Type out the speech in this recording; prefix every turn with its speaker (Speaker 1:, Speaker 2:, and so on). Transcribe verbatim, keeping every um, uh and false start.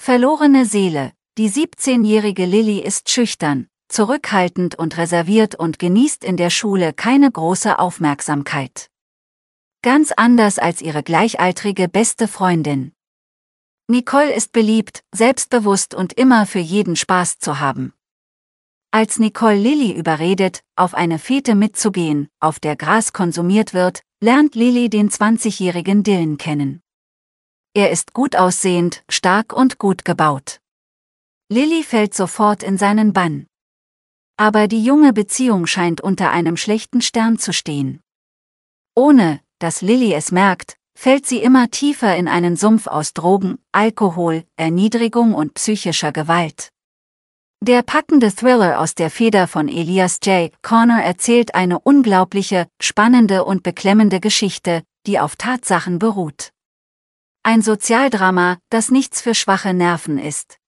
Speaker 1: Verlorene Seele. Die siebzehnjährige Lily ist schüchtern, zurückhaltend und reserviert und genießt in der Schule keine große Aufmerksamkeit. Ganz anders als ihre gleichaltrige beste Freundin. Nicole ist beliebt, selbstbewusst und immer für jeden Spaß zu haben. Als Nicole Lily überredet, auf eine Fete mitzugehen, auf der Gras konsumiert wird, lernt Lily den zwanzigjährigen Dylan kennen. Er ist gut aussehend, stark und gut gebaut. Lily fällt sofort in seinen Bann. Aber die junge Beziehung scheint unter einem schlechten Stern zu stehen. Ohne, dass Lily es merkt, fällt sie immer tiefer in einen Sumpf aus Drogen, Alkohol, Erniedrigung und psychischer Gewalt. Der packende Thriller aus der Feder von Elias J. Connor erzählt eine unglaubliche, spannende und beklemmende Geschichte, die auf Tatsachen beruht. Ein Sozialdrama, das nichts für schwache Nerven ist.